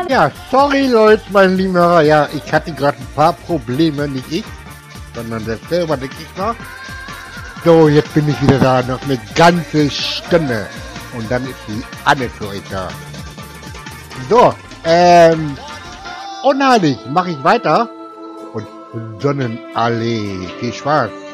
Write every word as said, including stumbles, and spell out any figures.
Ja, sorry Leute, mein lieber. Ja, ich hatte gerade ein paar Probleme, nicht ich, sondern der Server, der Gegner. So, jetzt bin ich wieder da, noch eine ganze Stunde. Und dann ist die Anne für euch da. So, ähm, unheilig, mache ich weiter. Und Sonnenallee, viel Spaß.